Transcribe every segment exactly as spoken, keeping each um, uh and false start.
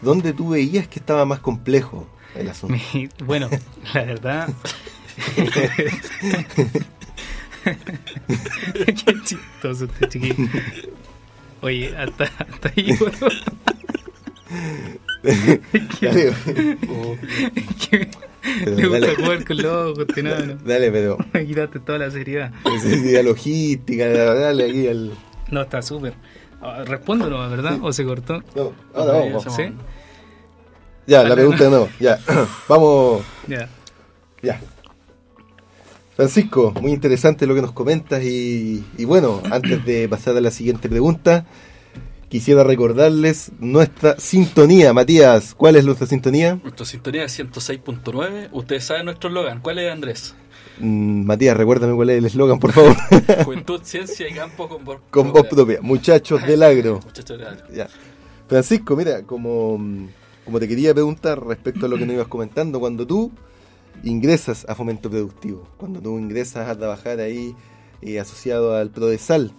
¿dónde tú veías que estaba más complejo el asunto? Mi, bueno, la verdad... Qué chistoso este chiquillo. Oye, hasta, hasta ahí, bueno. Dale, Me gusta jugar con los ojos, que no, no. Dale, pero... Me quitaste toda la seriedad. Necesidad logística, dale aquí al... No, está súper. Respóndelo, ¿verdad? ¿O se cortó? No, ahora vamos. ¿Sí? Ya, la pregunta de nuevo, ya. Vamos. Ya. Ya. Francisco, muy interesante lo que nos comentas y, y bueno, antes de pasar a la siguiente pregunta, quisiera recordarles nuestra sintonía. Matías, ¿cuál es nuestra sintonía? Nuestra sintonía es ciento seis punto nueve. Ustedes saben nuestro eslogan. ¿Cuál es, Andrés? Mm, Matías, recuérdame cuál es el eslogan, por favor. Juventud, ciencia y campo con voz con propia. voz propia. Muchachos del agro. Muchachos del agro. Ya. Francisco, mira, como, como te quería preguntar respecto a lo que nos ibas comentando, cuando tú ingresas a Fomento Productivo, cuando tú ingresas a trabajar ahí eh, asociado al Prodesal,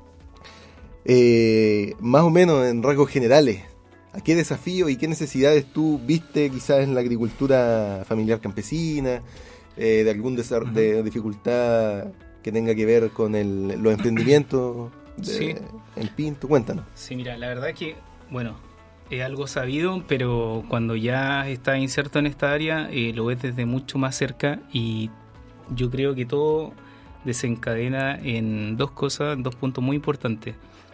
eh, más o menos en rasgos generales, ¿a qué desafíos y qué necesidades tú viste quizás en la agricultura familiar campesina, eh, de algún desar- uh-huh. de dificultad que tenga que ver con el, los emprendimientos de, sí. en Pinto? Cuéntanos. Sí, mira, la verdad que, bueno, es algo sabido, pero cuando ya estás inserto en esta área, eh, lo ves desde mucho más cerca y yo creo que todo desencadena en dos cosas, dos puntos muy importantes: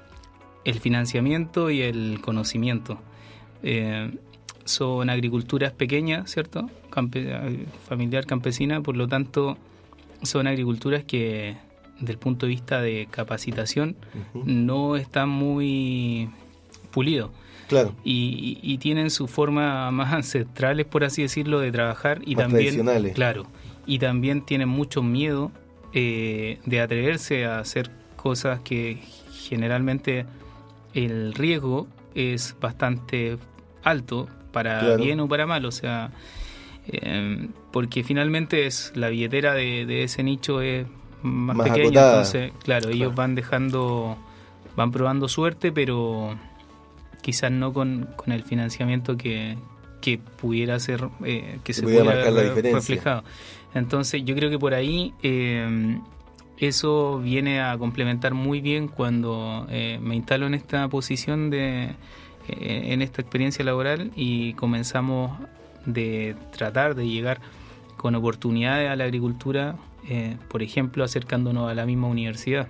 el financiamiento y el conocimiento. Eh, son agriculturas pequeñas, ¿cierto? Campe- familiar campesina, por lo tanto son agriculturas que desde el punto de vista de capacitación uh-huh. no están muy pulidos. Claro. Y, y, y tienen su forma más ancestrales, por así decirlo, de trabajar y más también tradicionales. Claro, y también tienen mucho miedo eh, de atreverse a hacer cosas que generalmente el riesgo es bastante alto, para claro. bien o para mal, o sea, eh, porque finalmente es la billetera de, de ese nicho es más, más pequeña, acotada. Entonces, claro, claro, ellos van dejando, van probando suerte, pero quizás no con, con el financiamiento que, que pudiera ser, eh, que se, se pudiera marcar la re, diferencia. reflejado. Entonces yo creo que por ahí eh, eso viene a complementar muy bien cuando eh, me instalo en esta posición de eh, en esta experiencia laboral y comenzamos de tratar de llegar con oportunidades a la agricultura, eh, por ejemplo acercándonos a la misma universidad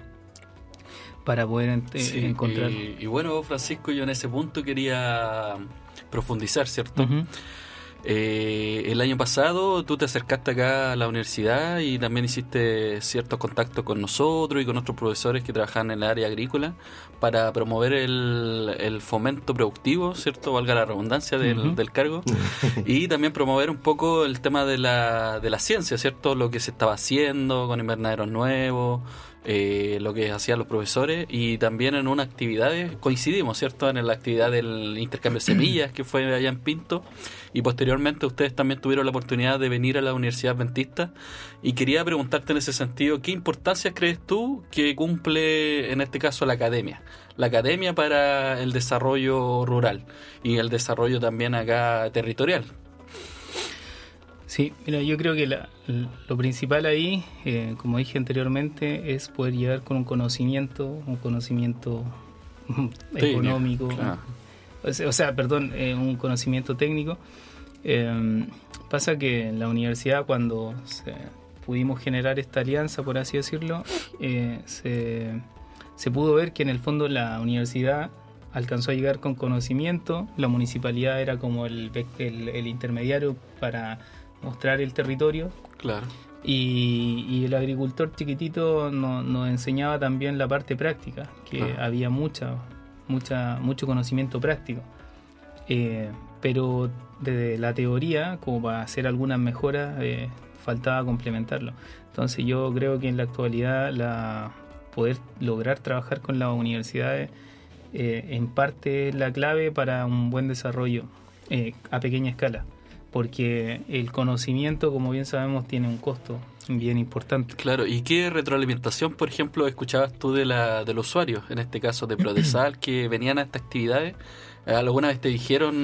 para poder eh, sí, encontrar. Y, y bueno, Francisco, yo en ese punto quería profundizar, ¿cierto? Uh-huh. Eh, el año pasado tú te acercaste acá a la universidad y también hiciste ciertos contactos con nosotros y con otros profesores que trabajan en el área agrícola para promover el, el fomento productivo, ¿cierto? Valga la redundancia del, uh-huh. del cargo. Y también promover un poco el tema de la, de la ciencia, ¿cierto? Lo que se estaba haciendo con invernaderos nuevos, Eh, lo que hacían los profesores, y también en unas actividades coincidimos, ¿cierto? En la actividad del intercambio de semillas que fue allá en Pinto, y posteriormente ustedes también tuvieron la oportunidad de venir a la Universidad Adventista, y quería preguntarte en ese sentido, ¿qué importancia crees tú que cumple en este caso la academia? La academia para el desarrollo rural y el desarrollo también acá territorial. Sí, mira, yo creo que la, lo principal ahí, eh, como dije anteriormente, es poder llegar con un conocimiento, un conocimiento económico, claro. o, sea, o sea, perdón, eh, un conocimiento técnico. Eh, pasa que en la universidad, cuando se, pudimos generar esta alianza, por así decirlo, eh, se, se pudo ver que en el fondo la universidad alcanzó a llegar con conocimiento, la municipalidad era como el, el, el intermediario para mostrar el territorio. Claro. Y, y el agricultor chiquitito no, nos enseñaba también la parte práctica, que claro. había mucha, mucha, mucho conocimiento práctico. Eh, pero desde la teoría, como para hacer algunas mejoras, eh, faltaba complementarlo. Entonces yo creo que en la actualidad la poder lograr trabajar con las universidades eh, en parte es la clave para un buen desarrollo eh, a pequeña escala. Porque el conocimiento, como bien sabemos, tiene un costo bien importante. Claro, ¿y qué retroalimentación, por ejemplo, escuchabas tú de la de los usuarios, en este caso de Prodesal, que venían a estas actividades? ¿Alguna vez te dijeron